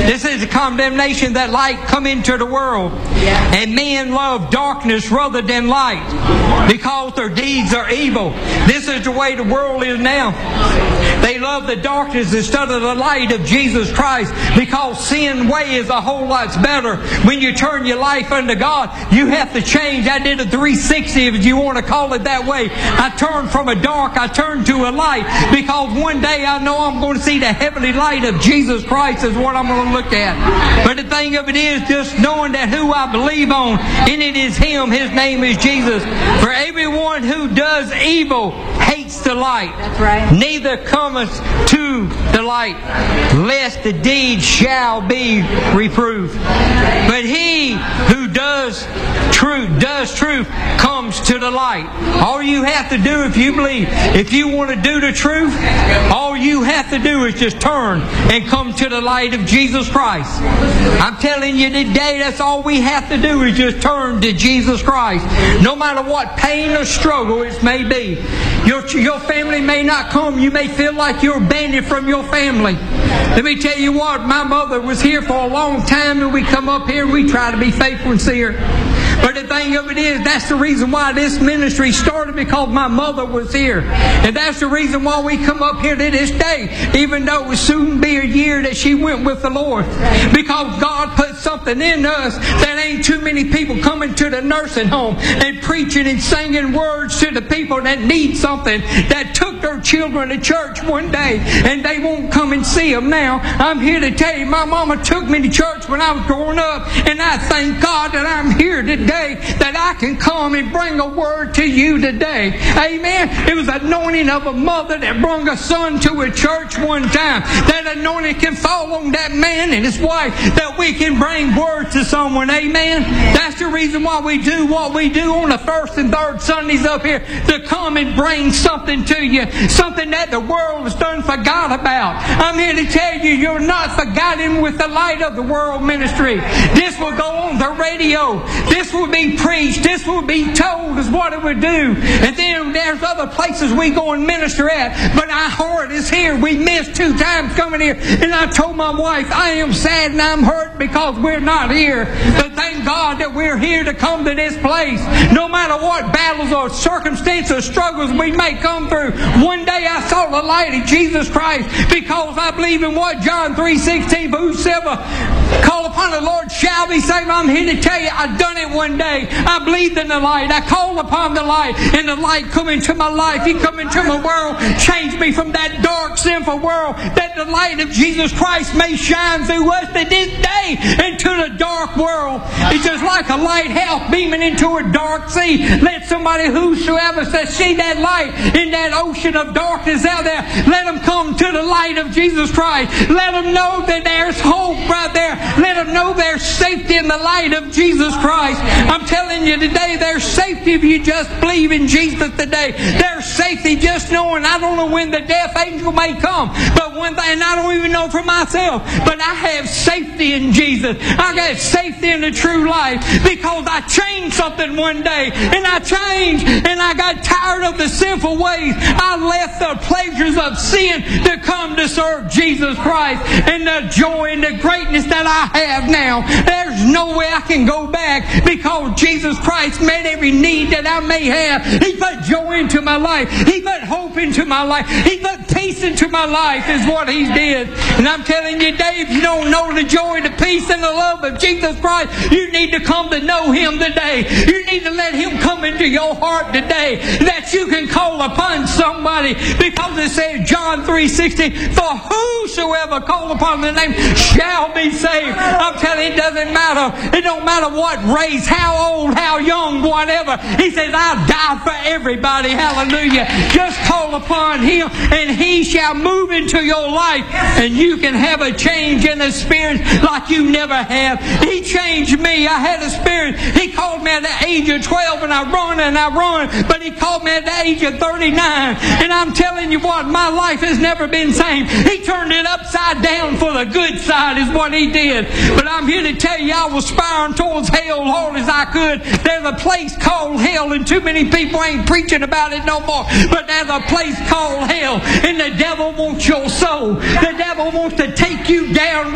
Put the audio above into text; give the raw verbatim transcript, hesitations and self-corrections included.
This is the condemnation that light come into the world. And men love darkness rather than light because their deeds are evil. This is the way the world is now. They love the darkness instead of the light of Jesus Christ because sin way is a whole lot better. When you turn your life unto God, you have to change. I did a three sixty, if you want to call it that way. I turned from a dark, I turned to a light because one day I know I'm going to see the heavenly light of Jesus Christ is what I'm going to look at. But the thing of it is just knowing that who I believe on, and it is Him. His name is Jesus. For everyone who does evil hates the light. That's right. Neither cometh to the light, lest the deed shall be reproved. But he who does truth, does truth, comes to the light. All you have to do, if you believe, if you want to do the truth, all you have to do is just turn and come to the light of Jesus Christ. I'm telling you today, that's all we have to do is just turn to Jesus Christ. No matter what pain or struggle it may be. Your, your family may not come. You may feel like you're abandoned from your family. Let me tell you what, my mother was here for a long time, and we come up here and we try to be faithful and see her. But the thing of it is, that's the reason why this ministry started, because my mother was here. And that's the reason why we come up here to this day, even though it will soon be a year that she went with the Lord. Because God put something in us that ain't too many people coming to the nursing home and preaching and singing words to the people that need something, that took their children to church one day and they won't come and see them now. I'm here to tell you, my mama took me to church when I was growing up, and I thank God that I'm here today, that I can come and bring a word to you today. Amen. It was the anointing of a mother that brought a son to a church one time. That anointing can fall on that man and his wife, that we can bring word to someone. Amen. That's the reason why we do what we do on the first and third Sundays up here, to come and bring something to you, something that the world has done forgot about. I'm here to tell you, you're not forgotten with the light of the world ministry. This will go on the radio. This will be preached. This will be told is what it would do. And then there's other places we go and minister at. But our heart is here. We missed two times coming here. And I told my wife, I am sad and I'm hurt because we're not here. But thank God that we're here to come to this place. No matter what battles or circumstances or struggles we may come through. One day I saw the light of Jesus Christ, because I believe in what John three sixteen, for whosoever call upon the Lord shall be saved. I'm here to tell you, I've done it one day. I believed in the light. I called upon the light, and the light come into my life. He come into my world, changed me from that dark, sinful world, that the light of Jesus Christ may shine through us to this day into the dark world. It's just like a lighthouse beaming into a dark sea. Let somebody whosoever says see that light in that ocean of darkness out there, let them come to the light of Jesus Christ. Let them know that there's hope right there. Let them know there's safety in the light of Jesus Christ. I'm telling you today, there's safety if you just believe in Jesus today. There's safety just knowing, I don't know when the death angel may come, but one thing, and I don't even know for myself, but I have safety in Jesus. I got safety in the true life, because I changed something one day, and I changed, and I got tired of the sinful ways. I left the pleasures of sin to come to serve Jesus Christ, and the joy and the greatness that I have now. There's no way I can go back, because Jesus Christ met every need that I may have. He put joy into my life. He put hope into my life. He put peace into my life, is what He did. And I'm telling you, Dave, you don't know the joy, the peace, and the love of Jesus Christ, you need to come to know Him today. You need to let Him come into your heart today, that you can call upon somebody, because it says John three sixteen, for whosoever call upon the name shall be saved. I'm telling you, it doesn't matter. It don't matter what race, how old, how young, whatever. He says, I'll die for everybody. Hallelujah. Just call upon Him, and He shall move into your life, and you can have a change in the spirit like you never have. He changed me. I had a spirit. He called me at the age of twelve, and I run and I run, but He called me at the age of thirty-nine, and I'm telling you what, my life has never been the same. He turned it upside down for the good side, is what He did. But I'm here to tell you, I was spiraling towards hell hard as I could. There's a place called hell, and too many people ain't preaching about it no more. But there's a place called hell, and the devil wants your soul. The devil wants to take you down